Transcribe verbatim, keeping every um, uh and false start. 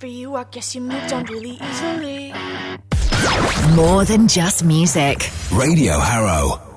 you, I guess you moved on really easily. More than just music. Radio Harrow.